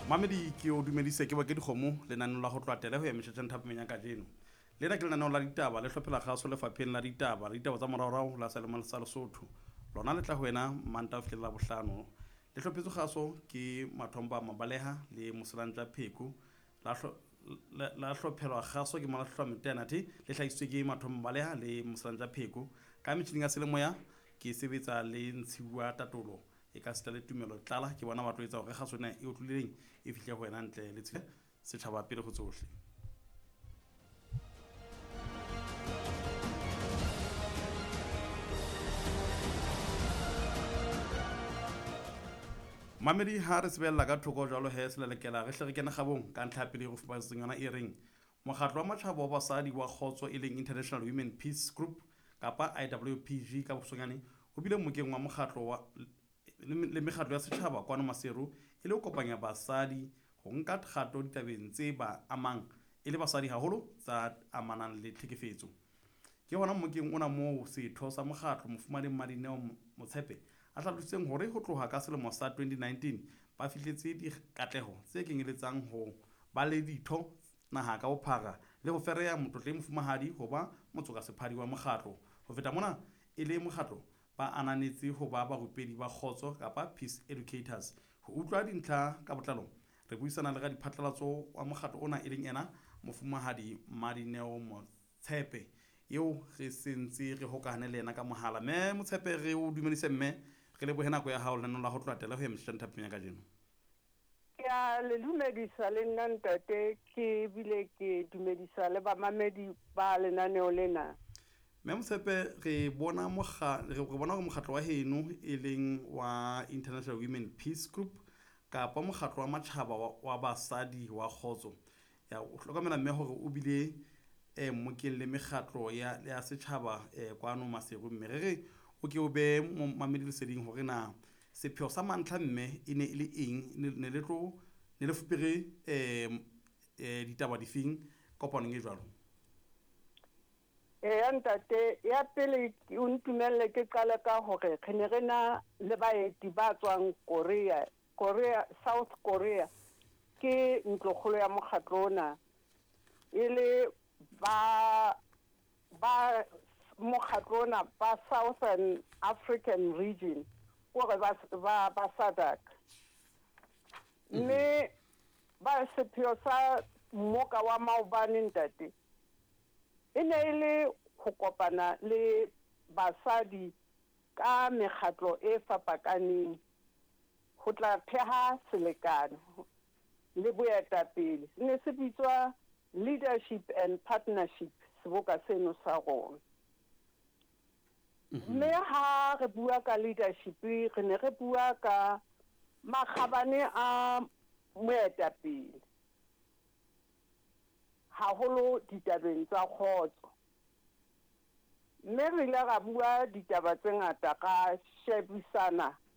Mamedi ke o dumedise ke ba ke dikgomo lenaneng la go tlwatela go ya mešetšeng thapameng ya kajeno lena ke lenaneo la ditaba le tlhophela kgaso lefapheng la ditaba tsa moraorao la selemo sa Lesotho lona le tla go wena manta o fitlhelela bohlano le tlhophetswe kgaso ke Mathomba Mabaleha le Moselantla Pheko la hlophelwa kgaso ke Malahlwa Metenati le hlahisitswe ke Mathomba Mabaleha le Moselantla Pheko ka metšhineng ya selemoya ke sebetsa le Ntshiwa Tatolo e ka seta le tumelo tlala ke bona batlo etsa gore kgaso ena e otlolileng e fihle go wena ntle le setšhaba pele go tsohle. Mamedi ha re sebelela ka thoko jalo he selelekela re hle re kene kgabong ka ntlha pele go fupagetseng yona e reng mokgatlo wa matjhaba wa basadi wa kgotso e leng International Women Peace Group kapa IWPG ka bosonyane o bile mokeng wa mokgatlo le mekgatlo ya setšhaba kwano Maseru e le ho kopanya basadi go nka kgato ditabeng tse ba amang e le basadi haholo tsa amanang le tlhekefetso. Ke hona mokeng ona moo setho sa mokgatlo Mofumane Madineo Motshepe a hlalositseng hore ho tloha ka selemo sa 2019 ba fihletse dikatleho tse kenyeletsang ho ba le ditho naha ka bophara le ho fereya motlotleng mofumahadi ho ba motsokasephadi wa mokgatlo. Ho feta mona e le mokgatlo ba ananetse ho ba barupedi ba kgotso kapa peace educators. Ho utlwa dintlha ka botlalo re buisana le ga diphatlalatso wa mokgatlo ona e leng ena Mofumahadi Madineo Motshepe eo re sentse re hokahane le yena ka mohala. Mme Motshepe re o dumedise mme re lebohe nako ya hao lenanong la go tlwatela ho ya mešetšeng thapameng ya kajeno. Ke a le dumedisa le nna ntate ke bile ke dumedisa le bamamedi ba lenaneo lena. Mme Motshepe re bona gore mokgatlo wa heno e leng wa International Women Peace Group kapa mokgatlo wa matjhaba wa basadi wa kgotso ya o hlokomela mme hore o bile mokeng le mekgatlo ya setjhaba kwano Maseru mme re o ke o be mamedi leseding hore na sepheo sa mantlha mme e ne e le eng ne le fupere ditaba difeng kopanong e jwalo. Ya ntate ya pele o ntumelle ke qale ka hore re ne re na le baeti ba tswang South Korea ke ntlokgolo ya mokgatlo ona e le ba mokgatlo ona ba Southern African region gore ba SADC mme ba sepheo sa mmoka wa maobane ntate e ne e le go kopana le basadi ka mekgatlo e fapakaneng go tla theha selekano le boetapele se ne se bitswa leadership and partnership seboka seno sa rona. Mme ha re bua ka leadership re ne re bua ka makgabane a moetapele haholo ditabeng tsa kgotso mme re ile ra bua ditaba tse ngata ka shebisana